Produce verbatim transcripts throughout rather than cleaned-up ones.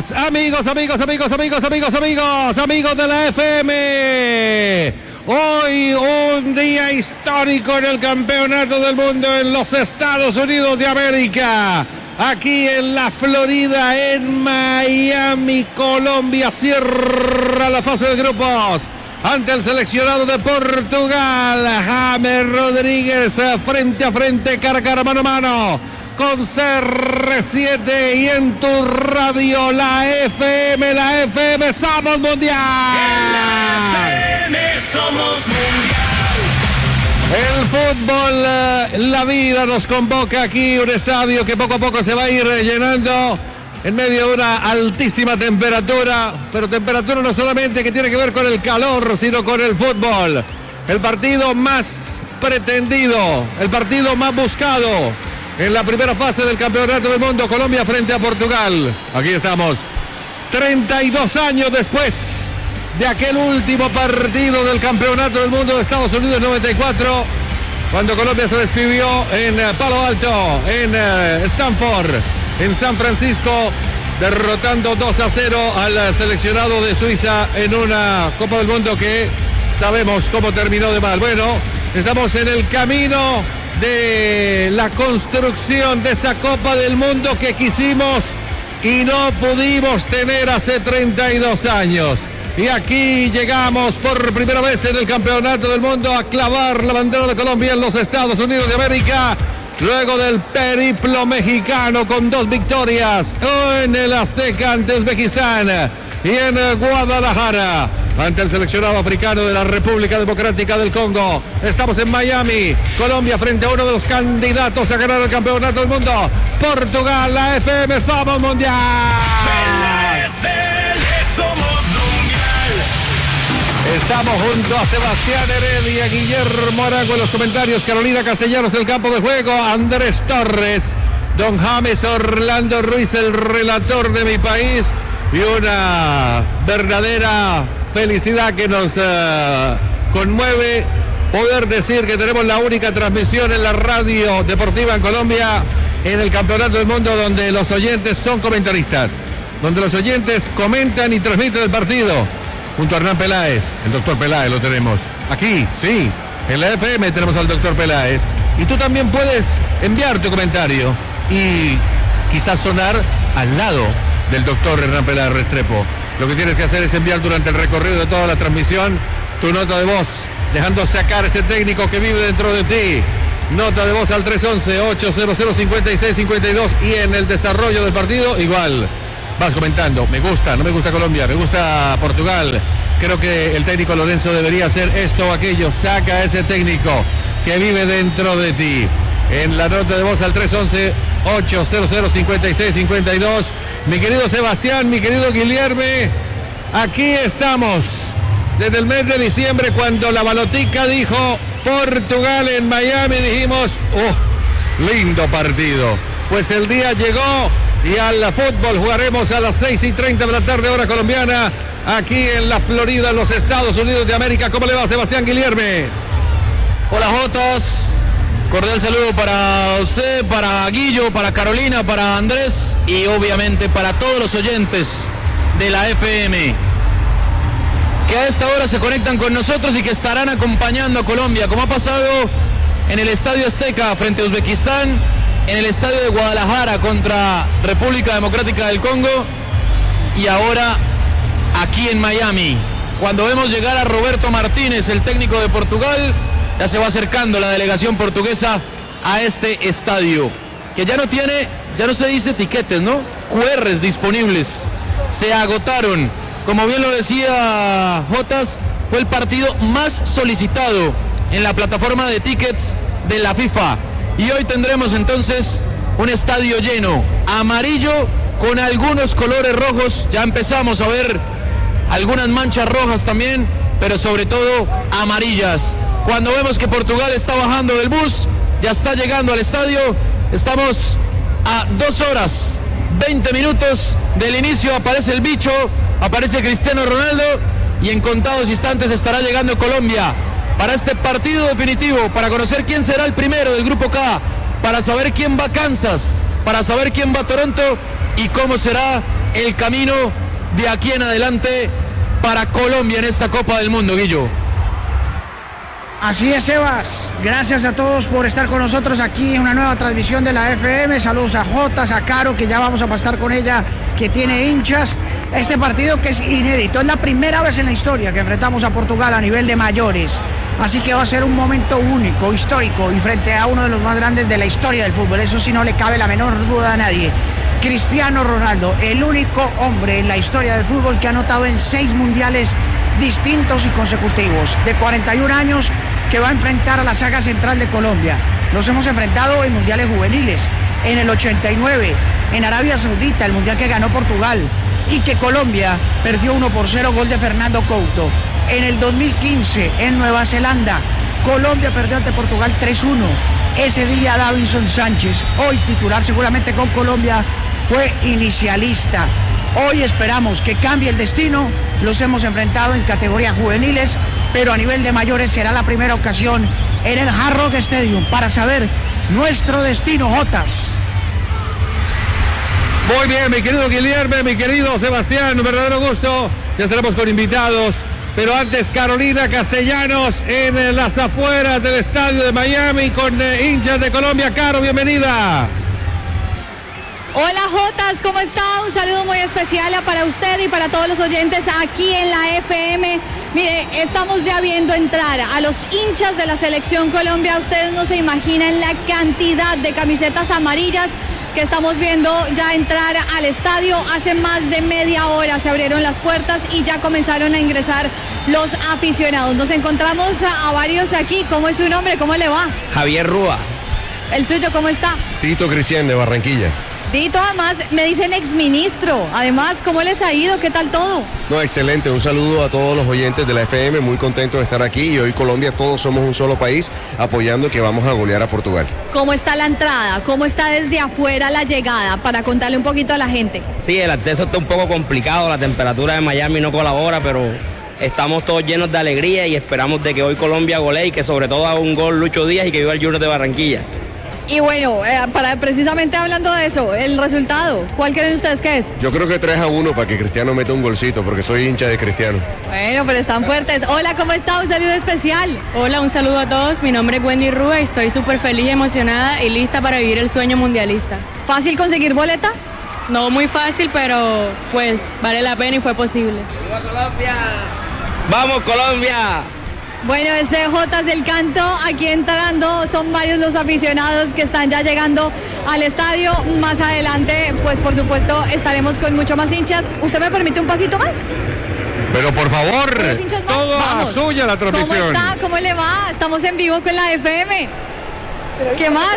Amigos, amigos, amigos, amigos, amigos, amigos, amigos, amigos de la F M. Hoy un día histórico en el Campeonato del Mundo en los Estados Unidos de América. Aquí en la Florida, en Miami, Colombia cierra la fase de grupos ante el seleccionado de Portugal. James Rodríguez frente a frente, cara a cara, mano a mano con C R siete y en tu radio la F M, la F M somos mundial. En la F M somos mundial. El fútbol, la vida nos convoca aquí, un estadio que poco a poco se va a ir llenando en medio de una altísima temperatura, pero temperatura no solamente que tiene que ver con el calor, sino con el fútbol. El partido más pretendido, el partido más buscado en la primera fase del Campeonato del Mundo, Colombia frente a Portugal. Aquí estamos, treinta y dos años después de aquel último partido del Campeonato del Mundo de Estados Unidos noventa y cuatro, cuando Colombia se despidió en Palo Alto, en Stanford, en San Francisco, derrotando dos a cero al seleccionado de Suiza en una Copa del Mundo que sabemos cómo terminó de mal. Bueno, estamos en el camino de la construcción de esa Copa del Mundo que quisimos y no pudimos tener hace treinta y dos años. Y aquí llegamos por primera vez en el Campeonato del Mundo a clavar la bandera de Colombia en los Estados Unidos de América, luego del periplo mexicano con dos victorias en el Azteca ante Uzbekistán y en Guadalajara ante el seleccionado africano de la República Democrática del Congo. Estamos en Miami, Colombia frente a uno de los candidatos a ganar el Campeonato del Mundo, Portugal. La F M somos mundial. La F M somos mundial. Estamos junto a Sebastián Heredia, Guillermo Arango en los comentarios, Carolina Castellanos el campo de juego, Andrés Torres, don James Orlando Ruiz, el relator de mi país, y una verdadera felicidad que nos uh, conmueve poder decir que tenemos la única transmisión en la radio deportiva en Colombia en el Campeonato del Mundo donde los oyentes son comentaristas, donde los oyentes comentan y transmiten el partido. Junto a Hernán Peláez, el doctor Peláez lo tenemos aquí, sí, en la F M tenemos al doctor Peláez. Y tú también puedes enviar tu comentario y quizás sonar al lado del doctor Hernán Peláez Restrepo. Lo que tienes que hacer es enviar durante el recorrido de toda la transmisión tu nota de voz, dejando sacar ese técnico que vive dentro de ti. Nota de voz al tres once, ochocientos, cincuenta y seis cincuenta y dos, y en el desarrollo del partido igual. Vas comentando, me gusta, no me gusta Colombia, me gusta Portugal. Creo que el técnico Lorenzo debería hacer esto o aquello. Saca a ese técnico que vive dentro de ti. En la nota de voz al tres once, ochocientos, cincuenta y seis cincuenta y dos. Mi querido Sebastián, mi querido Guillermo, aquí estamos desde el mes de diciembre cuando la balotica dijo Portugal en Miami. Dijimos, oh, lindo partido. Pues el día llegó y al fútbol jugaremos a las seis y treinta de la tarde hora colombiana aquí en la Florida, en los Estados Unidos de América. ¿Cómo le va, Sebastián Guillermo? Hola, Jotas. Cordial saludo para usted, para Guillo, para Carolina, para Andrés y obviamente para todos los oyentes de la F M que a esta hora se conectan con nosotros y que estarán acompañando a Colombia, como ha pasado en el Estadio Azteca frente a Uzbekistán, en el Estadio de Guadalajara contra República Democrática del Congo y ahora aquí en Miami. Cuando vemos llegar a Roberto Martínez, el técnico de Portugal, ya se va acercando la delegación portuguesa a este estadio, que ya no tiene, ya no se dice tiquetes, ¿no? Q Rs disponibles. Se agotaron. Como bien lo decía Jotas, fue el partido más solicitado en la plataforma de tickets de la FIFA. Y hoy tendremos entonces un estadio lleno, amarillo con algunos colores rojos. Ya empezamos a ver algunas manchas rojas también, pero sobre todo amarillas. Cuando vemos que Portugal está bajando del bus, ya está llegando al estadio, estamos a dos horas, veinte minutos del inicio, aparece el bicho, aparece Cristiano Ronaldo y en contados instantes estará llegando Colombia para este partido definitivo, para conocer quién será el primero del Grupo K, para saber quién va a Kansas, para saber quién va a Toronto y cómo será el camino de aquí en adelante para Colombia en esta Copa del Mundo, Guillo. Así es, Sebas. Gracias a todos por estar con nosotros aquí en una nueva transmisión de la F M. Saludos a Jotas, a Caro, que ya vamos a pasar con ella, que tiene hinchas. Este partido que es inédito, es la primera vez en la historia que enfrentamos a Portugal a nivel de mayores. Así que va a ser un momento único, histórico, y frente a uno de los más grandes de la historia del fútbol. Eso sí, no le cabe la menor duda a nadie. Cristiano Ronaldo, el único hombre en la historia del fútbol que ha anotado en seis mundiales distintos y consecutivos, de cuarenta y un años, que va a enfrentar a la saga central de Colombia. Nos hemos enfrentado en mundiales juveniles, en el ochenta y nueve, en Arabia Saudita, el mundial que ganó Portugal y que Colombia perdió uno por cero, gol de Fernando Couto. En el dos mil quince, en Nueva Zelanda, Colombia perdió ante Portugal tres uno. Ese día Davinson Sánchez, hoy titular seguramente con Colombia, fue inicialista. Hoy esperamos que cambie el destino. Los hemos enfrentado en categorías juveniles, pero a nivel de mayores será la primera ocasión en el Hard Rock Stadium para saber nuestro destino, Jotas. Muy bien, mi querido Guillermo, mi querido Sebastián, un verdadero gusto. Ya estaremos con invitados, pero antes Carolina Castellanos en las afueras del estadio de Miami con eh, hinchas de Colombia. Caro, bienvenida. Hola Jotas, ¿cómo está? Un saludo muy especial para usted y para todos los oyentes aquí en la F M. Mire, estamos ya viendo entrar a los hinchas de la Selección Colombia. Ustedes no se imaginan la cantidad de camisetas amarillas que estamos viendo ya entrar al estadio. Hace más de media hora se abrieron las puertas y ya comenzaron a ingresar los aficionados. Nos encontramos a, a varios aquí. ¿Cómo es su nombre? ¿Cómo le va? Javier Rúa. ¿El suyo cómo está? Tito Cristian de Barranquilla. Tito, además me dicen exministro. Además, ¿cómo les ha ido? ¿Qué tal todo? No, excelente. Un saludo a todos los oyentes de la F M. Muy contento de estar aquí. Y hoy Colombia, todos somos un solo país, apoyando que vamos a golear a Portugal. ¿Cómo está la entrada? ¿Cómo está desde afuera la llegada? Para contarle un poquito a la gente. Sí, el acceso está un poco complicado. La temperatura de Miami no colabora, pero estamos todos llenos de alegría y esperamos de que hoy Colombia golee y que sobre todo haga un gol Lucho Díaz y que viva el Junior de Barranquilla. Y bueno, eh, para precisamente hablando de eso, el resultado, ¿cuál creen ustedes que es? Yo creo que tres a uno para que Cristiano meta un golcito, porque soy hincha de Cristiano. Bueno, pero están fuertes. Hola, ¿cómo está? Un saludo especial. Hola, un saludo a todos. Mi nombre es Wendy Rúa y estoy súper feliz, emocionada y lista para vivir el sueño mundialista. ¿Fácil conseguir boleta? No muy fácil, pero pues vale la pena y fue posible. ¡Viva Colombia! ¡Vamos, Colombia! Bueno, ese Jotas el canto, aquí entrando, son varios los aficionados que están ya llegando al estadio. Más adelante, pues por supuesto, estaremos con mucho más hinchas. ¿Usted me permite un pasito más? Pero por favor, todo a suya la transmisión. ¿Cómo está? ¿Cómo le va? Estamos en vivo con la F M. ¿Qué más?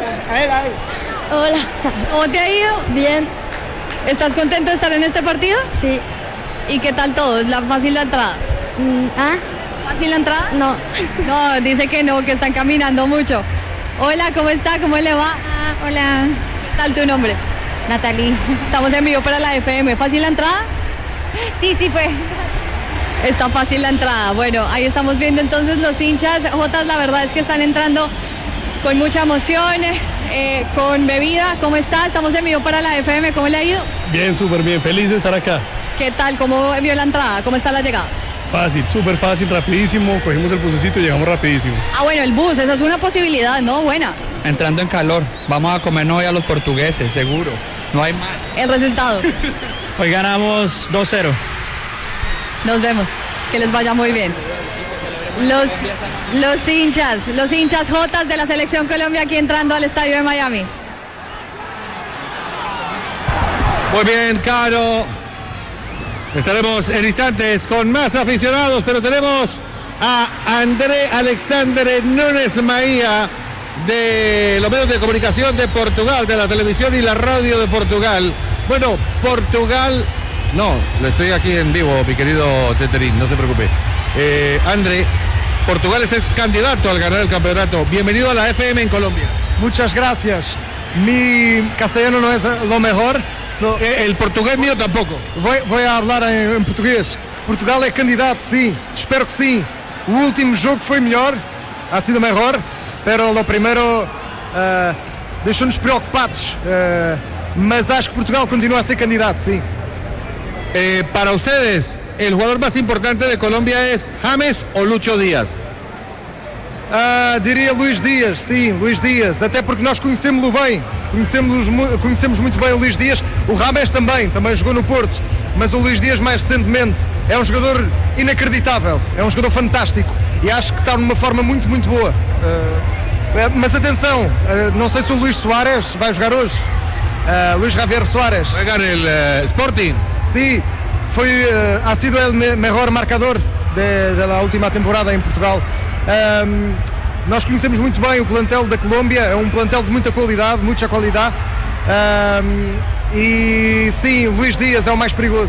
Hola. ¿Cómo te ha ido? Bien. ¿Estás contento de estar en este partido? Sí. ¿Y qué tal todo? ¿Es la fácil la entrada? Mm, ¿Ah? ¿Fácil la entrada? No. No, dice que no, que están caminando mucho. Hola, ¿cómo está? ¿Cómo le va? Ah, hola. ¿Qué tal tu nombre? Natalie. Estamos en vivo para la F M. ¿Fácil la entrada? Sí, sí fue. Está fácil la entrada. Bueno, ahí estamos viendo entonces los hinchas. Jotas, la verdad es que están entrando con mucha emoción, eh, con bebida. ¿Cómo está? Estamos en vivo para la F M. ¿Cómo le ha ido? Bien, súper bien. Feliz de estar acá. ¿Qué tal? ¿Cómo vio la entrada? ¿Cómo está la llegada? Fácil, súper fácil, rapidísimo. Cogimos el busecito y llegamos rapidísimo. Ah, bueno, el bus, esa es una posibilidad, ¿no? Buena. Entrando en calor, vamos a comernos hoy a los portugueses, seguro. No hay más. El resultado. Hoy ganamos dos cero. Nos vemos. Que les vaya muy bien. Los, los hinchas, los hinchas Jotas de la Selección Colombia aquí entrando al estadio de Miami. Muy bien, Caro. Estaremos en instantes con más aficionados, pero tenemos a André Alexandre Nunes Maía de los medios de comunicación de Portugal, de la televisión y la radio de Portugal. Bueno, Portugal, no, le estoy aquí en vivo, mi querido Teterín, no se preocupe. Eh, André, Portugal es ex candidato al ganar el campeonato. Bienvenido a la F M en Colombia. Muchas gracias. Mi castellano no es lo mejor. So, eh, el portugués mío tampoco. Voy, voy a hablar en, en portugués. Portugal é candidato, sim. Espero que sim. O último jogo foi melhor, ha sido mejor, pero lo primero uh, deixou-nos preocupados. Uh, mas acho que Portugal continua a ser candidato, sim. Eh, para ustedes, ¿el jugador más importante de Colombia es James o Lucho Díaz? Ah, diria Luís Dias, sim, Luís Dias, até porque nós conhecemos-lo bem, conhecemos, conhecemos muito bem o Luís Dias, o James também, também jogou no Porto, mas o Luís Dias mais recentemente é um jogador inacreditável, é um jogador fantástico e acho que está numa forma muito, muito boa. Uh, mas atenção, uh, não sei se o Luís Soares vai jogar hoje, uh, Luís Javier Soares. Juega en el uh, Sporting. Sí, foi, uh, ha sido el me mejor marcador de, de la última temporada em Portugal. Um, nós conhecemos muito bem o plantel da Colômbia, é um plantel de muita qualidade, muita qualidade, um, e sim, Luís Dias é o mais perigoso.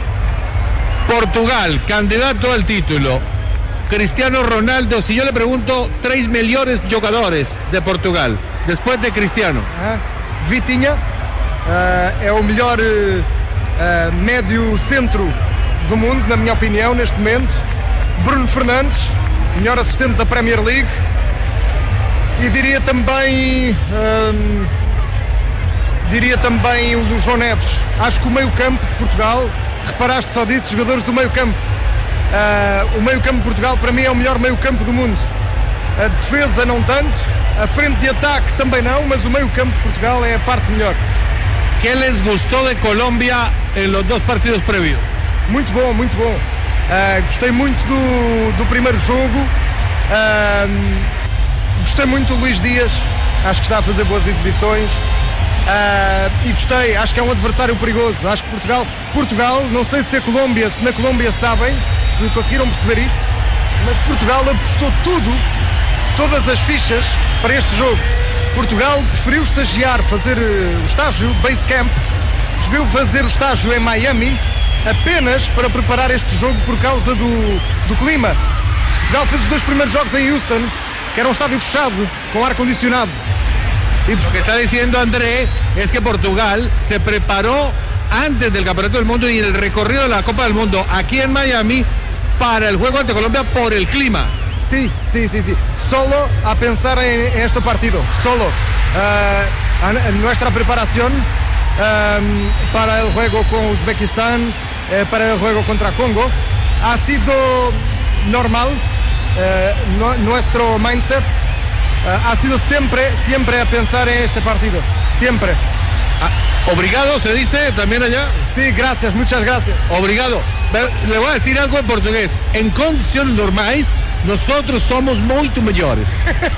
Portugal, candidato al título. Cristiano Ronaldo, si yo le pregunto, tres mejores jugadores de Portugal, después de Cristiano. Uh, Vitinha uh, é o melhor uh, uh, médio centro do mundo, na minha opinião, neste momento. Bruno Fernandes, melhor assistente da Premier League, e diria também hum, diria também o do João Neves. Acho que o meio campo de Portugal, reparaste, só disse jogadores do meio campo, uh, o meio campo de Portugal para mim é o melhor meio campo do mundo. A defesa não tanto, a frente de ataque também não, mas o meio campo de Portugal é a parte melhor. ¿Qué les gustó de Colombia en los dos partidos previos? Muito bom, muito bom. Uh, gostei muito do, do primeiro jogo, uh, gostei muito do Luís Dias, acho que está a fazer boas exibições, uh, e gostei, acho que é um adversário perigoso. Acho que Portugal, Portugal, não sei se a Colômbia, se na Colômbia sabem, se conseguiram perceber isto, mas Portugal apostou tudo, todas as fichas para este jogo. Portugal preferiu estagiar, fazer o estágio, base camp, preferiu fazer o estágio em Miami, apenas para preparar este jogo por causa do, do clima. Portugal fez os dois primeiros jogos em Houston, que era um estádio fechado, com ar-condicionado. Y lo que está diciendo André es que Portugal se preparó antes del Campeonato del Mundo y el recorrido de la Copa del Mundo aquí en Miami para el juego ante Colombia por el clima. Sí, sí, sí, sí. Solo a pensar en, en este partido, solo. Uh, a, a nuestra preparación um, para el juego con Uzbekistán, eh, para el juego contra Congo, ha sido normal. Uh, no, nuestro mindset uh, ha sido siempre, siempre a pensar en este partido, siempre. Ah, ¿obrigado se dice también allá? Sí, gracias, muchas gracias. Obrigado. Le voy a decir algo en portugués. En condiciones normales, nosotros somos muito melhores.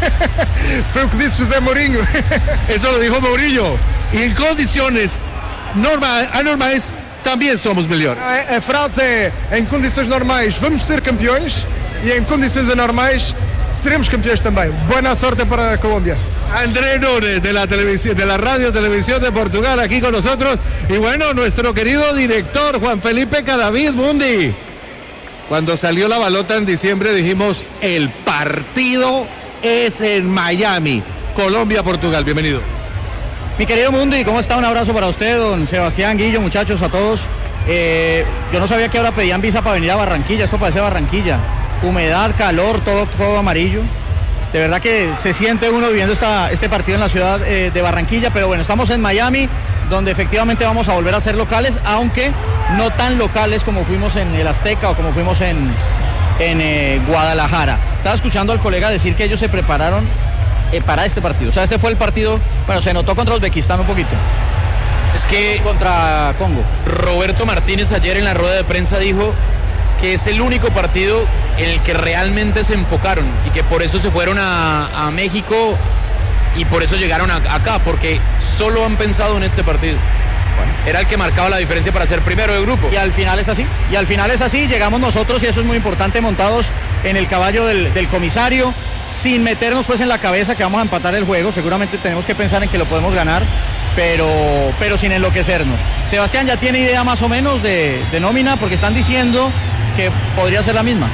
Foi o que disse José Mourinho. Eso lo dijo Mourinho. Y en condiciones normal, anormais, também somos melhores. A, a frase é: em condições normais vamos ser campeões e em condições anormais seremos campeões também. Buena sorte para a Colômbia. André Nunes de la televisión, de la Radio Televisión de Portugal, aquí con nosotros. Y bueno, nuestro querido director Juan Felipe Cadavid Mundi. Cuando salió la balota en diciembre dijimos, el partido es en Miami. Colombia-Portugal, bienvenido. Mi querido Mundi, ¿cómo está? Un abrazo para usted, don Sebastián, Guillo, muchachos, a todos. Eh, yo no sabía que ahora pedían visa para venir a Barranquilla, esto parece Barranquilla. Humedad, calor, todo, todo amarillo. De verdad que se siente uno viviendo esta, este partido en la ciudad eh, de Barranquilla, pero bueno, estamos en Miami, donde efectivamente vamos a volver a ser locales, aunque no tan locales como fuimos en el Azteca o como fuimos en, en eh, Guadalajara. Estaba escuchando al colega decir que ellos se prepararon eh, para este partido. O sea, este fue el partido, bueno, se notó contra Uzbekistán un poquito. Es que contra Congo. Roberto Martínez ayer en la rueda de prensa dijo que es el único partido en el que realmente se enfocaron y que por eso se fueron a, a México y por eso llegaron a, acá, porque solo han pensado en este partido. Bueno, era el que marcaba la diferencia para ser primero del grupo. Y al final es así, y al final es así, llegamos nosotros, y eso es muy importante, montados en el caballo del, del comisario, sin meternos pues en la cabeza que vamos a empatar el juego. Seguramente tenemos que pensar en que lo podemos ganar, pero, pero sin enloquecernos. Sebastián ya tiene idea más o menos de, de nómina, porque están diciendo que podría ser la misma.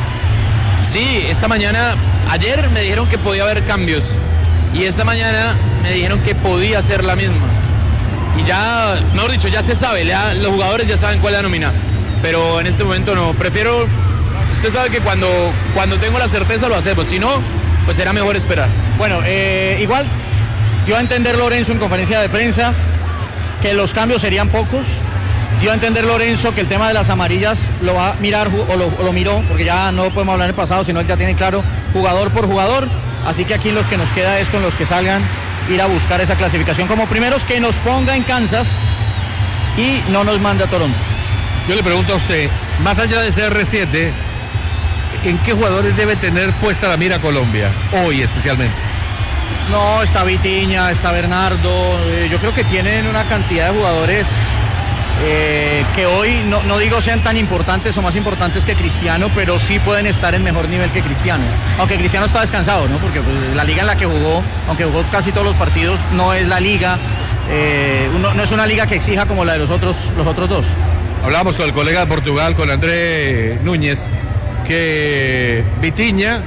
Sí, esta mañana, ayer me dijeron que podía haber cambios y esta mañana me dijeron que podía ser la misma. Y ya, mejor dicho, ya se sabe, ya, los jugadores ya saben cuál es la nómina, pero en este momento no, prefiero, usted sabe que cuando, cuando tengo la certeza lo hacemos, si no, pues será mejor esperar. Bueno, eh, igual dio a entender Lorenzo en conferencia de prensa que los cambios serían pocos, dio a entender Lorenzo que el tema de las amarillas lo va a mirar o lo, o lo miró, porque ya no podemos hablar en el pasado, sino él ya tiene claro jugador por jugador. Así que aquí lo que nos queda es con los que salgan ir a buscar esa clasificación como primeros, que nos ponga en Kansas y no nos manda a Toronto. Yo le pregunto a usted, más allá de C R siete, ¿en qué jugadores debe tener puesta la mira Colombia, hoy especialmente? No, está Vitiña, está Bernardo, eh, yo creo que tienen una cantidad de jugadores eh, que hoy no, no digo sean tan importantes o más importantes que Cristiano, pero sí pueden estar en mejor nivel que Cristiano. Aunque Cristiano está descansado, ¿no? Porque pues, la liga en la que jugó, aunque jugó casi todos los partidos, no es la liga, eh, no, no es una liga que exija como la de los otros, los otros dos. Hablábamos con el colega de Portugal, con André Núñez, que Vitiña,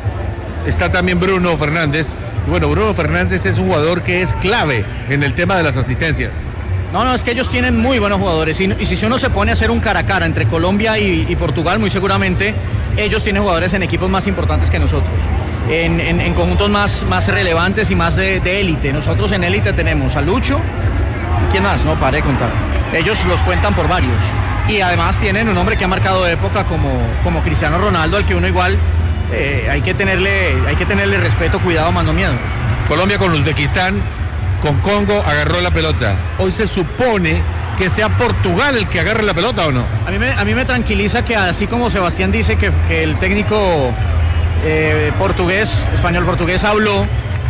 está también Bruno Fernández. Y bueno, Bruno Fernández es un jugador que es clave en el tema de las asistencias. No, no, es que ellos tienen muy buenos jugadores. Y, y si uno se pone a hacer un cara a cara entre Colombia y, y Portugal, muy seguramente ellos tienen jugadores en equipos más importantes que nosotros. En, en, en conjuntos más, más relevantes y más de élite. Nosotros en élite tenemos a Lucho. ¿Quién más? No, paré de contar. Ellos los cuentan por varios. Y además tienen un hombre que ha marcado época como, como Cristiano Ronaldo, al que uno igual eh, hay que tenerle, hay que tenerle respeto, cuidado, mando miedo. Colombia con Uzbekistán, con Congo agarró la pelota. Hoy se supone que sea Portugal el que agarre la pelota, ¿o no? A mí me, a mí me tranquiliza que así como Sebastián dice que, que el técnico eh, portugués, español portugués, habló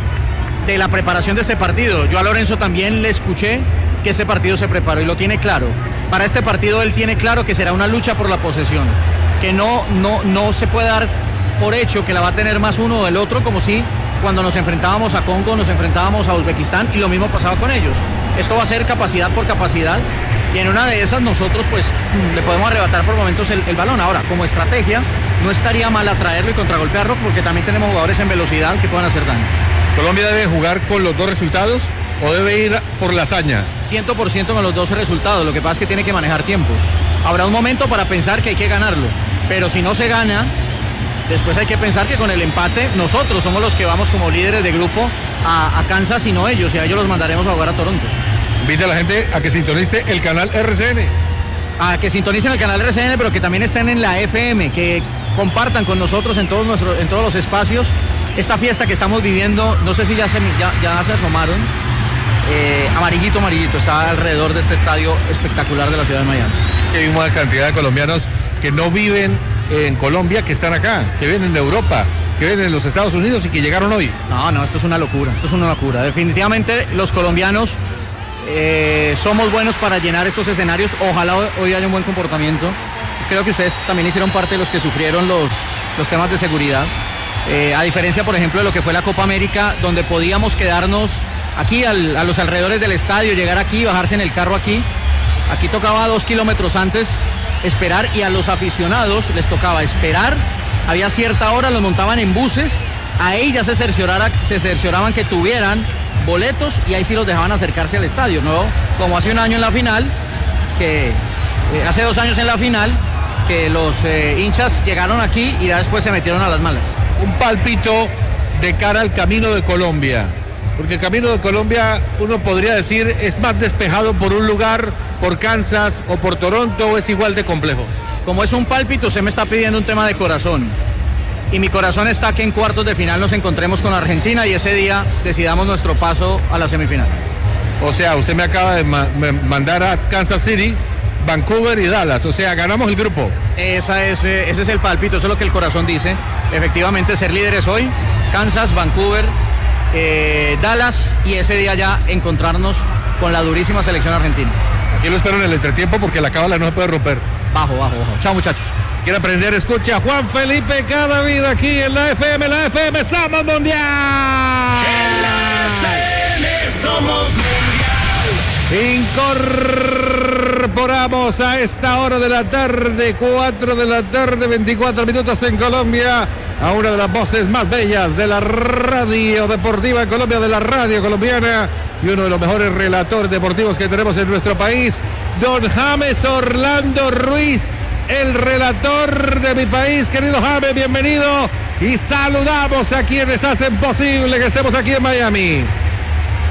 de la preparación de este partido. Yo a Lorenzo también le escuché que este partido se preparó y lo tiene claro. Para este partido él tiene claro que será una lucha por la posesión, que no, no, no se puede dar por hecho que la va a tener más uno o el otro, como si cuando nos enfrentábamos a Congo, nos enfrentábamos a Uzbekistán y lo mismo pasaba con ellos. Esto va a ser capacidad por capacidad y en una de esas nosotros pues le podemos arrebatar por momentos el, el balón. Ahora, como estrategia, no estaría mal atraerlo y contragolpearlo porque también tenemos jugadores en velocidad que pueden hacer daño. ¿Colombia debe jugar con los dos resultados o debe ir por la hazaña? cien por ciento con los dos resultados, lo que pasa es que tiene que manejar tiempos. Habrá un momento para pensar que hay que ganarlo, pero si no se gana, después hay que pensar que con el empate nosotros somos los que vamos como líderes de grupo a, a Kansas y no ellos, y a ellos los mandaremos a jugar a Toronto. Invita a la gente a que sintonice el canal R C N. A que sintonicen el canal R C N, pero que también estén en la F M, que compartan con nosotros en todos, nuestros, en todos los espacios esta fiesta que estamos viviendo. No sé si ya se, ya, ya se asomaron. Eh, amarillito, amarillito, está alrededor de este estadio espectacular de la ciudad de Miami. Hay una cantidad de colombianos que no viven en Colombia, que están acá, que vienen de Europa, que vienen de los Estados Unidos y que llegaron hoy. No, no, esto es una locura, esto es una locura. Definitivamente los colombianos eh, somos buenos para llenar estos escenarios. Ojalá hoy haya un buen comportamiento. Creo que ustedes también hicieron parte de los que sufrieron los, los temas de seguridad. Eh, a diferencia, por ejemplo, de lo que fue la Copa América, donde podíamos quedarnos aquí al, a los alrededores del estadio, llegar aquí, bajarse en el carro aquí. Aquí tocaba dos kilómetros antes esperar y a los aficionados les tocaba esperar. Había cierta hora, los montaban en buses, ahí ya se, cerciorara, se cercioraban que tuvieran boletos y ahí sí los dejaban acercarse al estadio, ¿no? Como hace un año en la final, que eh, hace dos años en la final, que los eh, hinchas llegaron aquí y ya después se metieron a las malas. Un pálpito de cara al camino de Colombia, porque el camino de Colombia, uno podría decir, es más despejado por un lugar, por Kansas o por Toronto, o es igual de complejo. Como es un pálpito, se me está pidiendo un tema de corazón. Y mi corazón está que en cuartos de final nos encontremos con Argentina y ese día decidamos nuestro paso a la semifinal. O sea, usted me acaba de ma- me mandar a Kansas City, Vancouver y Dallas, o sea, ganamos el grupo. Esa es, eh, ese es el pálpito, eso es lo que el corazón dice. Efectivamente, ser líderes hoy, Kansas, Vancouver, eh, Dallas, y ese día ya encontrarnos con la durísima selección argentina. Aquí lo espero en el entretiempo porque la cábala no se puede romper. Bajo, bajo, bajo. Chao, muchachos. Quiere aprender, escucha Juan Felipe cada vida aquí en la F M, la F M Somos Mundial. En la F M Somos Mundial. Incorporamos a esta hora de la tarde, cuatro de la tarde, veinticuatro minutos en Colombia, a una de las voces más bellas de la radio deportiva en Colombia, de la radio colombiana, y uno de los mejores relatores deportivos que tenemos en nuestro país, don James Orlando Ruiz, el relator de mi país. Querido James, bienvenido y saludamos a quienes hacen posible que estemos aquí en Miami.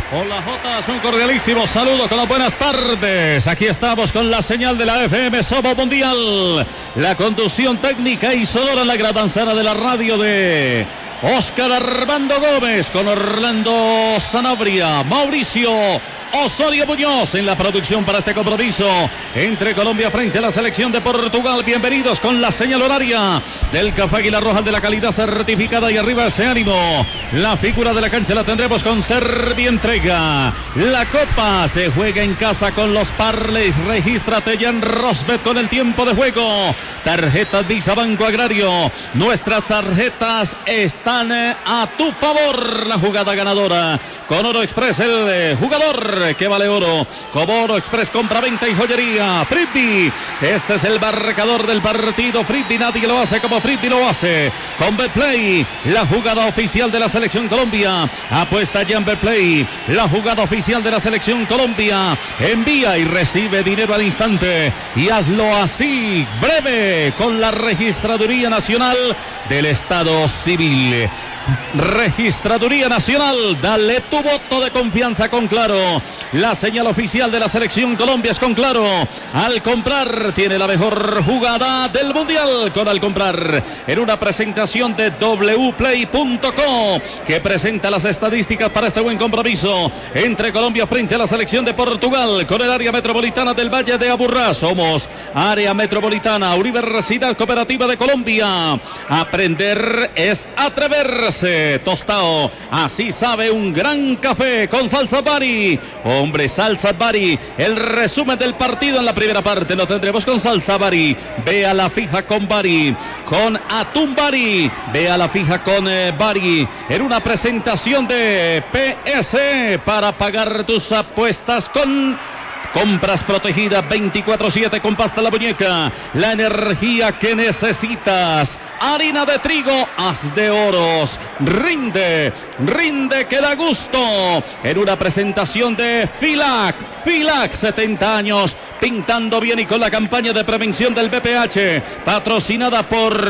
Hola Jotas, un cordialísimo saludo con las buenas tardes. Aquí estamos con la señal de la F M Somos Mundial. La conducción técnica y sonora en la gran manzana de la radio de Óscar Armando Gómez, con Orlando Sanabria, Mauricio Osorio Muñoz en la producción para este compromiso entre Colombia frente a la selección de Portugal. Bienvenidos con la señal horaria del Café Águila Roja de la calidad certificada, y arriba ese ánimo. La figura de la cancha la tendremos con Servientrega. La copa se juega en casa con los Parleys. Regístrate ya en Rosbet con el tiempo de juego. Tarjetas Visa Banco Agrario. Nuestras tarjetas están a tu favor. La jugada ganadora con Oro Express, el jugador que vale oro. Como Oro Express, compra, venta y joyería. Frisbee, este es el marcador del partido. Frisbee, nadie lo hace como Frisbee lo hace. Con Betplay, la jugada oficial de la selección Colombia. Apuesta ya en Betplay, la jugada oficial de la selección Colombia. Envía y recibe dinero al instante, y hazlo así, breve, con la Registraduría Nacional del Estado Civil. Registraduría Nacional, dale tu voto de confianza con Claro. La señal oficial de la selección Colombia es con Claro. Al comprar tiene la mejor jugada del mundial con Al Comprar, en una presentación de w play punto com, que presenta las estadísticas para este buen compromiso entre Colombia frente a la selección de Portugal, con el área metropolitana del Valle de Aburrá. Somos área metropolitana, Universidad Cooperativa de Colombia. Aprender es atreverse. Tostado, así sabe un gran café con Salsa Bari. Hombre, Salsa Bari, el resumen del partido en la primera parte lo tendremos con Salsa Bari. Ve a la fija con Bari, con Atún Bari. Ve a la fija con eh, Bari, en una presentación de P S para pagar tus apuestas con compras protegidas veinticuatro siete con Pasta La Muñeca. La energía que necesitas. Harina de trigo, haz de oros. Rinde, rinde que da gusto. En una presentación de Filac. Filac, setenta años, pintando bien y con la campaña de prevención del V P H, patrocinada por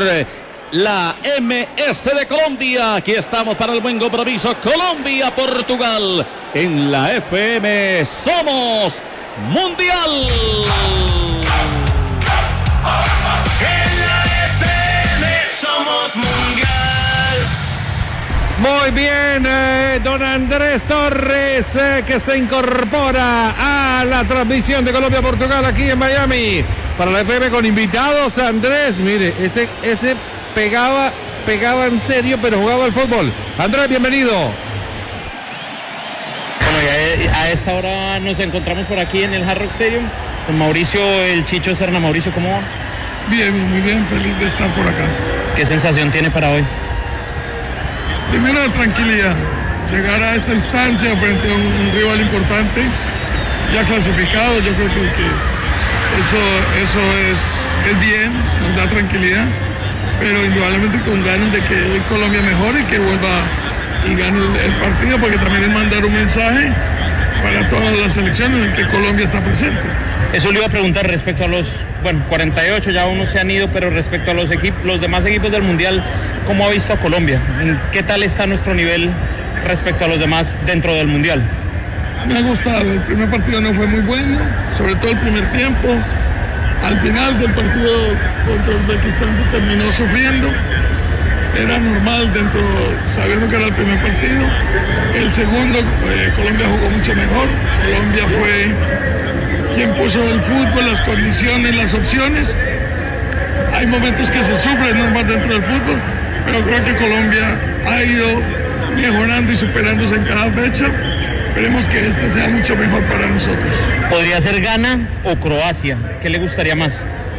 la M S de Colombia. Aquí estamos para el buen compromiso Colombia-Portugal. En la F M Somos Mundial. En la F M Somos Mundial. Muy bien, eh, don Andrés Torres, eh, que se incorpora a la transmisión de Colombia-Portugal aquí en Miami para la F M con invitados. Andrés, mire, ese, ese pegaba, pegaba en serio, pero jugaba al fútbol. Andrés, bienvenido. Bueno, a esta hora nos encontramos por aquí en el Hard Rock Stadium con Mauricio, el Chicho Serna. Mauricio, ¿cómo va? Bien, muy bien, feliz de estar por acá. ¿Qué sensación tiene para hoy? Primero, la tranquilidad, llegar a esta instancia frente a un, un rival importante, ya clasificado. Yo creo que, que eso, eso es, es bien, nos da tranquilidad, pero indudablemente con ganas de que hoy Colombia mejore y que vuelva y gane el, el partido, porque también es mandar un mensaje para todas las selecciones en que Colombia está presente. Eso le iba a preguntar respecto a los, bueno, cuarenta y ocho, ya unos se han ido, pero respecto a los equipos, los demás equipos del Mundial, ¿cómo ha visto a Colombia? ¿Qué tal está nuestro nivel respecto a los demás dentro del Mundial? Me ha gustado, el primer partido no fue muy bueno, sobre todo el primer tiempo. Al final del partido contra Uzbekistán se terminó sufriendo. Era normal dentro, sabiendo que era el primer partido. El segundo, eh, Colombia jugó mucho mejor. Colombia fue quien puso el fútbol, las condiciones, las opciones. Hay momentos que se sufren normal dentro del fútbol, pero creo que Colombia ha ido mejorando y superándose en cada fecha. Esperemos que este sea mucho mejor para nosotros. ¿Podría ser Ghana o Croacia? ¿Qué le gustaría más?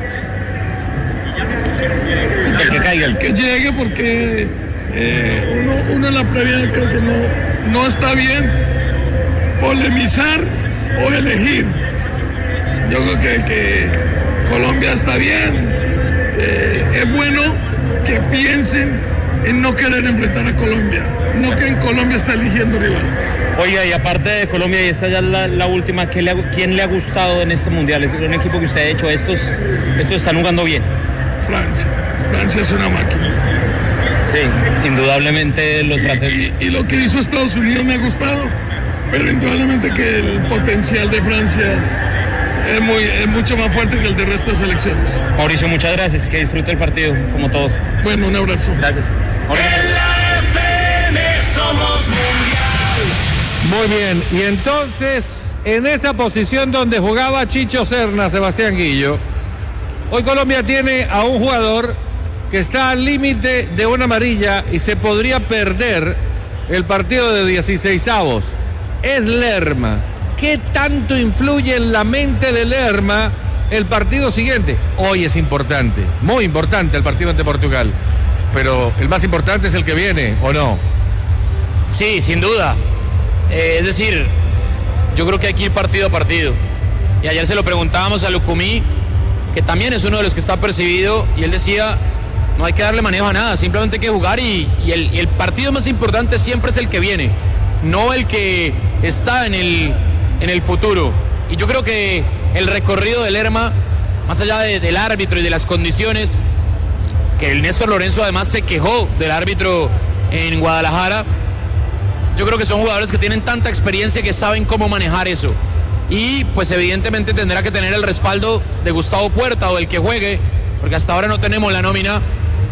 El que caiga. El que llegue, porque eh, uno, uno en la previa creo que no, no está bien polemizar o elegir. Yo creo que, que Colombia está bien. Eh, es bueno que piensen en no querer enfrentar a Colombia, no que en Colombia está eligiendo rival. Oiga, y aparte de Colombia, y esta ya es la, la última, ¿quién le, ha, ¿quién le ha gustado en este Mundial? Es un equipo que usted ha hecho, estos, estos están jugando bien. Francia, Francia es una máquina. Sí, indudablemente los franceses. Y, y lo que hizo Estados Unidos me ha gustado. pero indudablemente que el potencial de Francia es, muy, es mucho más fuerte que el del resto de selecciones. Mauricio, muchas gracias, que disfrute el partido, como todo. Bueno, un abrazo. Gracias. En la F M somos mundial. Muy bien, y entonces, en esa posición donde jugaba Chicho Serna, Sebastián Guillo, hoy Colombia tiene a un jugador que está al límite de una amarilla y se podría perder el partido de dieciseisavos. Es Lerma. ¿Qué tanto influye en la mente de Lerma el partido siguiente? Hoy es importante, muy importante el partido ante Portugal, pero el más importante es el que viene, ¿o no? Sí, sin duda. Eh, es decir, yo creo que hay que ir partido a partido. Y ayer se lo preguntábamos a Lucumí, que también es uno de los que está percibido, y él decía, no hay que darle manejo a nada, simplemente hay que jugar y, y, el, y el partido más importante siempre es el que viene, no el que está en el, en el futuro. Y yo creo que el recorrido de Lerma, más allá de, del árbitro y de las condiciones, que el Néstor Lorenzo además se quejó del árbitro en Guadalajara, yo creo que son jugadores que tienen tanta experiencia que saben cómo manejar eso. Y pues evidentemente tendrá que tener el respaldo de Gustavo Puerta o el que juegue, porque hasta ahora no tenemos la nómina,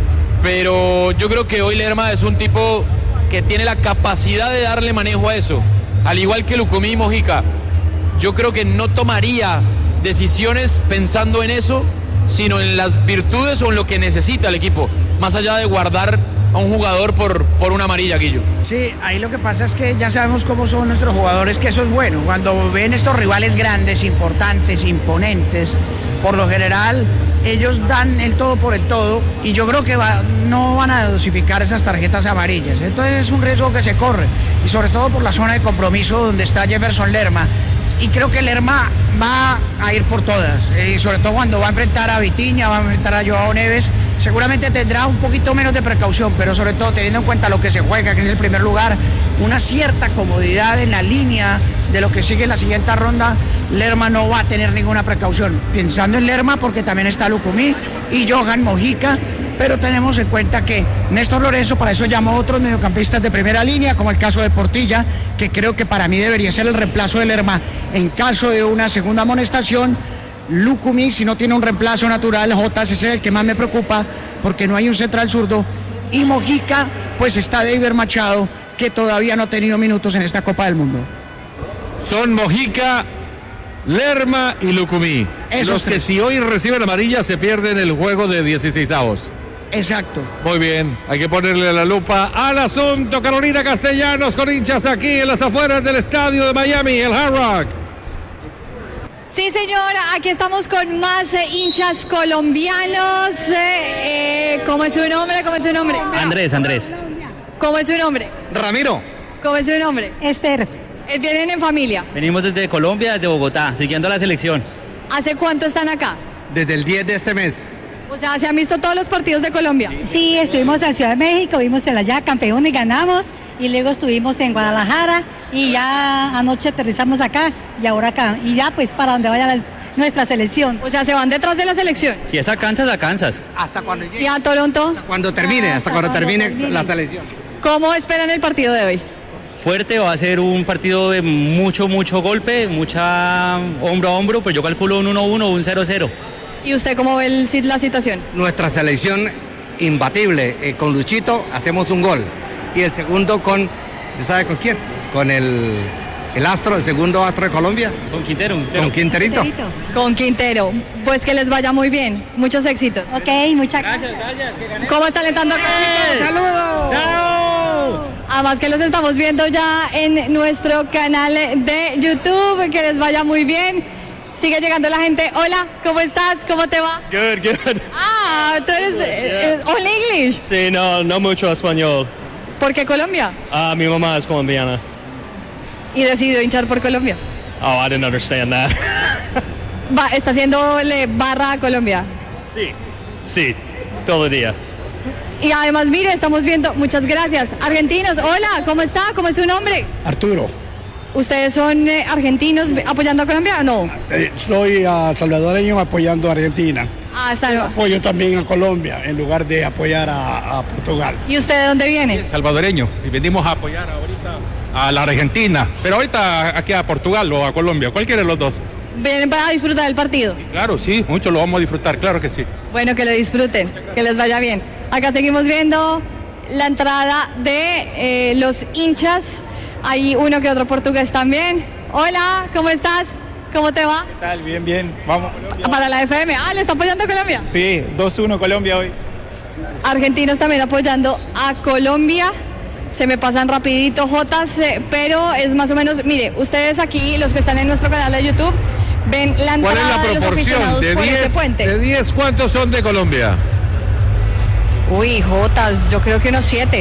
pero yo creo que hoy Lerma es un tipo que tiene la capacidad de darle manejo a eso, al igual que Lucumí y Mojica. Yo creo que no tomaría decisiones pensando en eso, sino en las virtudes o en lo que necesita el equipo, más allá de guardar a un jugador por, por una amarilla, Guillo. Sí, ahí lo que pasa es que ya sabemos cómo son nuestros jugadores, que eso es bueno. Cuando ven estos rivales grandes, importantes, imponentes, por lo general ellos dan el todo por el todo y yo creo que va, no van a dosificar esas tarjetas amarillas. Entonces es un riesgo que se corre y sobre todo por la zona de compromiso donde está Jefferson Lerma. Y creo que Lerma va a ir por todas, y sobre todo cuando va a enfrentar a Vitinha, va a enfrentar a Joao Neves, seguramente tendrá un poquito menos de precaución, pero sobre todo teniendo en cuenta lo que se juega, que es el primer lugar, una cierta comodidad en la línea de lo que sigue en la siguiente ronda. Lerma no va a tener ninguna precaución, pensando en Lerma porque también está Lucumí y Johan Mojica, pero tenemos en cuenta que Néstor Lorenzo para eso llamó a otros mediocampistas de primera línea, como el caso de Portilla, que creo que para mí debería ser el reemplazo de Lerma en caso de una segunda amonestación. Lucumí, si no tiene un reemplazo natural, Jotas, ese es el que más me preocupa, porque no hay un central zurdo, y Mojica, pues está David Machado, que todavía no ha tenido minutos en esta Copa del Mundo. Son Mojica, Lerma y Lucumí. Esos los tres. que si hoy reciben amarilla se pierden el juego de dieciseisavos. Exacto. Muy bien, hay que ponerle la lupa al asunto. Carolina Castellanos con hinchas aquí en las afueras del estadio de Miami, el Hard Rock. Sí, señora, aquí estamos con más eh, hinchas colombianos. Eh, eh, ¿Cómo es su nombre? ¿Cómo es su nombre? Andrés, Andrés. ¿Cómo es su nombre? Ramiro. ¿Cómo es su nombre? Esther. Eh, ¿Vienen en familia? Venimos desde Colombia, desde Bogotá, siguiendo la selección. ¿Hace cuánto están acá? Desde el diez de este mes. O sea, ¿se han visto todos los partidos de Colombia? Sí, estuvimos en Ciudad de México, vimos el allá campeón y ganamos, y luego estuvimos en Guadalajara y ya anoche aterrizamos acá y ahora acá, y ya pues para donde vaya la, nuestra selección. O sea, ¿se van detrás de la selección? Si es a Kansas, a Kansas. Hasta cuando ¿Y a Toronto? Cuando termine, hasta, Hasta cuando, cuando termine, termine. la selección. ¿Cómo esperan el partido de hoy? Fuerte, va a ser un partido de mucho, mucho golpe, mucha hombro a hombro, pues yo calculo un uno uno o un cero cero. ¿Y usted cómo ve el- la situación? Nuestra selección imbatible, eh, con Luchito hacemos un gol y el segundo con, ¿sabe con quién? Con el, el astro, el segundo astro de Colombia. Con Quintero. Con Quinterito. Con Quintero. Pues que les vaya muy bien. Muchos éxitos. Ok, muchas gracias. ¿Cómo está alentando acá? ¡Saludos! ¡Chao! Además que los estamos viendo ya en nuestro canal de YouTube. Que les vaya muy bien. Sigue llegando la gente. Hola, ¿cómo estás? ¿Cómo te va? Good, good. Ah, tú eres eh, eh, all English. Sí, no, no mucho español. ¿Por qué Colombia? Ah, mi mamá es colombiana. Y decidió hinchar por Colombia. Oh, I didn't understand that. Va, está haciéndole barra a Colombia. Sí. Sí, todo el día. Y además, mire, estamos viendo, muchas gracias. Argentinos, hola, ¿cómo está? ¿Cómo es su nombre? Arturo, ¿Ustedes son eh, argentinos apoyando a Colombia o no? eh, soy ah, salvadoreño apoyando a Argentina. Ah, está bien. Apoyo también a Colombia en lugar de apoyar a, a Portugal. ¿Y usted de dónde viene? Salvadoreño, y venimos a apoyar ahorita a la Argentina, pero ahorita aquí a Portugal o a Colombia, cualquiera de los dos. ¿Vienen para disfrutar del partido? Claro, sí, mucho lo vamos a disfrutar, claro que sí. Bueno, que lo disfruten, que les vaya bien. Acá seguimos viendo la entrada de eh, los hinchas. Hay uno que otro portugués también. Hola, ¿cómo estás? ¿Cómo te va? ¿Qué tal? Bien, bien. Vamos. Colombia. Para la F M. Ah, ¿le está apoyando a Colombia? Sí, dos uno Colombia hoy. Argentinos también apoyando a Colombia. Se me pasan rapidito, Jotas, eh, pero es más o menos, mire, ustedes aquí, los que están en nuestro canal de YouTube, ven la entrada ¿Cuál es la de los proporción? aficionados De por ese diez, puente. de diez, ¿cuántos son de Colombia? Uy, Jotas, yo creo que unos siete.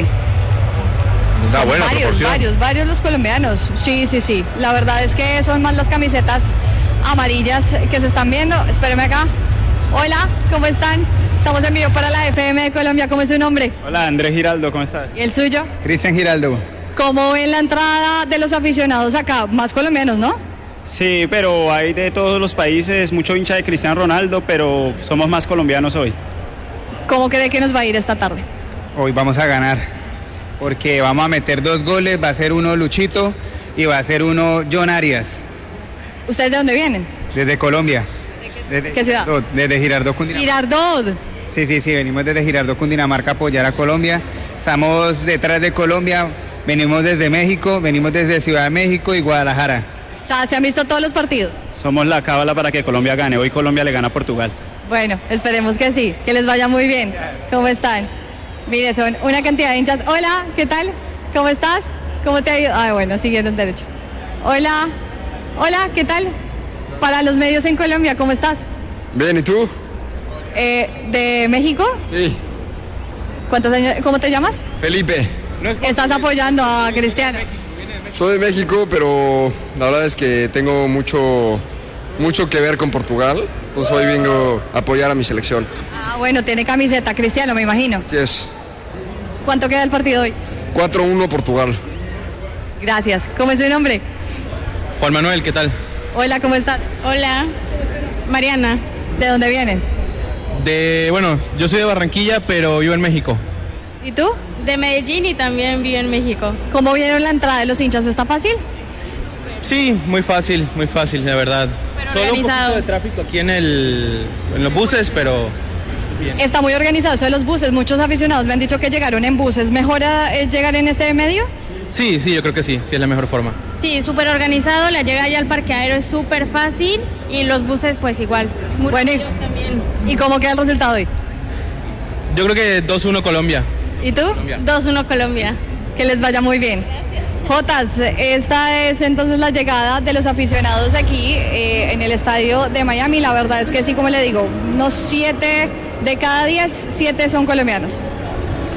Una Son buena varios, proporción. varios, varios los colombianos. Sí, sí, sí. La verdad es que son más las camisetas amarillas que se están viendo. Espéreme acá. Hola, ¿cómo están? Estamos en vivo para la F M de Colombia. ¿Cómo es su nombre? Hola, Andrés Giraldo, ¿cómo estás? ¿Y el suyo? Cristian Giraldo. ¿Cómo ven la entrada de los aficionados acá? Más colombianos, ¿no? Sí, pero hay de todos los países, mucho hincha de Cristiano Ronaldo, pero somos más colombianos hoy. ¿Cómo cree que nos va a ir esta tarde? Hoy vamos a ganar, porque vamos a meter dos goles, va a ser uno Luchito y va a ser uno John Arias. ¿Ustedes de dónde vienen? Desde Colombia. ¿De qué ciudad? Girardot, desde Girardot, Cundinamarca. Girardot. Sí, sí, sí, venimos desde Girardot, Cundinamarca a apoyar a Colombia. Estamos detrás de Colombia, venimos desde México, venimos desde Ciudad de México y Guadalajara. O sea, ¿se han visto todos los partidos? Somos la cábala para que Colombia gane. Hoy Colombia le gana a Portugal. Bueno, esperemos que sí, que les vaya muy bien. ¿Cómo están? Mire, son una cantidad de hinchas. Hola, ¿qué tal? ¿Cómo estás? ¿Cómo te ha ido? Ah, bueno, siguieron derecho. Hola, hola, ¿qué tal? Para los medios en Colombia, ¿cómo estás? Bien, ¿y tú? Eh, ¿De México? Sí. ¿Cuántos años? ¿Cómo te llamas? Felipe. Estás apoyando a Cristiano. Soy de México, pero la verdad es que tengo mucho, mucho que ver con Portugal. Entonces hoy vengo a apoyar a mi selección. Ah, bueno, tiene camiseta Cristiano, me imagino. Así es. ¿Cuánto queda el partido hoy? cuatro uno Portugal. Gracias. ¿Cómo es su nombre? Juan Manuel, ¿qué tal? Hola, ¿cómo estás? Hola, Mariana. ¿De dónde vienen? De, bueno, yo soy de Barranquilla, pero vivo en México. ¿Y tú? De Medellín y también vivo en México. ¿Cómo vieron la entrada de los hinchas? ¿Está fácil? Sí, muy fácil, muy fácil, la verdad. Pero Solo un organizado. poquito de tráfico aquí en, el, en los buses, pero bien. Está muy organizado eso de los buses. Muchos aficionados me han dicho que llegaron en buses. ¿Mejor eh, llegar en este medio? Sí, sí, yo creo que sí, sí es la mejor forma. Sí, súper organizado, la llegada ya al parqueadero es súper fácil y los buses pues igual. Muy Bueno, y, también. ¿y cómo queda el resultado hoy? Yo creo que dos uno Colombia. ¿Y tú? dos uno Colombia. Que les vaya muy bien. Jotas, esta es entonces la llegada de los aficionados aquí eh, en el estadio de Miami. La verdad es que sí, como le digo, unos siete de cada diez, siete son colombianos.